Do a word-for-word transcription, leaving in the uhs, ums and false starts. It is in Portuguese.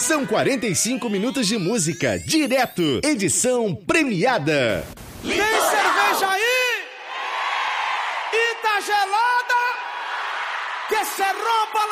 São quarenta e cinco minutos de música, direto, edição premiada. Tem cerveja aí? E tá gelada? Que se rompa